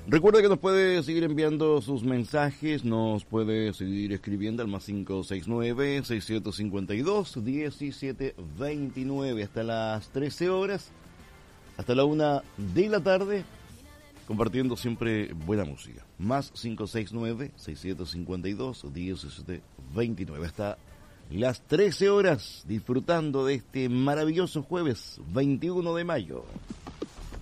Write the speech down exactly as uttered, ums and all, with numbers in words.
Recuerda que nos puede seguir enviando sus mensajes, nos puede seguir escribiendo al más cinco seis nueve, seiscientos cincuenta y dos, diecisiete veintinueve hasta las trece horas, hasta la una de la tarde, compartiendo siempre buena música. Más cinco seis nueve, seiscientos cincuenta y dos, diecisiete veintinueve hasta las trece horas, disfrutando de este maravilloso jueves veintiuno de mayo.